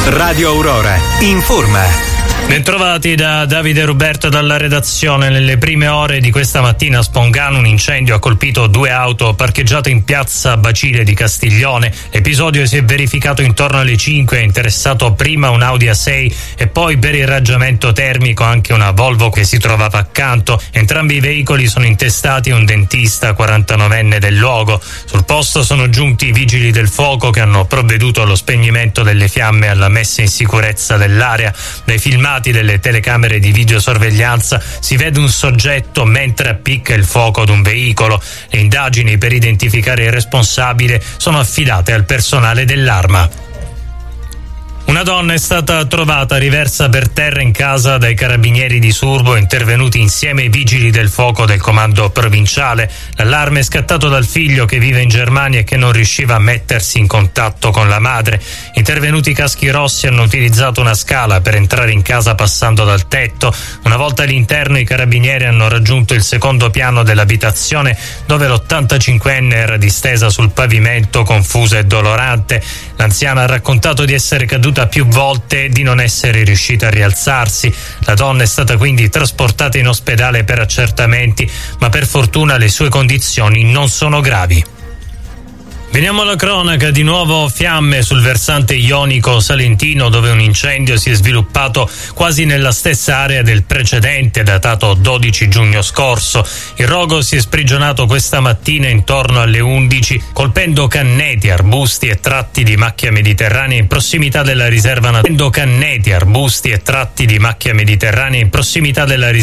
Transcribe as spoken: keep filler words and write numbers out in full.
Radio Aurora informa. Bentrovati da Davide Ruberto dalla redazione. Nelle prime ore di questa mattina a Spongano un incendio ha colpito due auto parcheggiate in piazza Bacile di Castiglione. L'episodio si è verificato intorno alle cinque, ha interessato prima un Audi A sei e poi per irraggiamento termico anche una Volvo che si trovava accanto. Entrambi i veicoli sono intestati a un dentista quarantanovenne del luogo. Sul posto sono giunti i vigili del fuoco che hanno provveduto allo spegnimento delle fiamme e alla messa in sicurezza dell'area. Dai filmati delle telecamere di videosorveglianza si vede un soggetto mentre appicca il fuoco ad un veicolo. Le indagini per identificare il responsabile sono affidate al personale dell'Arma. Una donna è stata trovata riversa per terra in casa dai carabinieri di Surbo, intervenuti insieme ai vigili del fuoco del comando provinciale. L'allarme è scattato dal figlio che vive in Germania e che non riusciva a mettersi in contatto con la madre. Intervenuti i caschi rossi hanno utilizzato una scala per entrare in casa passando dal tetto. Una volta all'interno i carabinieri hanno raggiunto il secondo piano dell'abitazione dove l'ottantacinquenne era distesa sul pavimento confusa e dolorante. L'anziana ha raccontato di essere caduta più volte e di non essere riuscita a rialzarsi. La donna è stata quindi trasportata in ospedale per accertamenti, ma per fortuna le sue condizioni non sono gravi. Veniamo alla cronaca, di nuovo fiamme sul versante ionico salentino dove un incendio si è sviluppato quasi nella stessa area del precedente datato dodici giugno scorso. Il rogo si è sprigionato questa mattina intorno alle undici colpendo canneti, arbusti e tratti di macchia mediterranea in prossimità della riserva naturale. Canneti, arbusti e tratti di macchia mediterranea in prossimità della riserva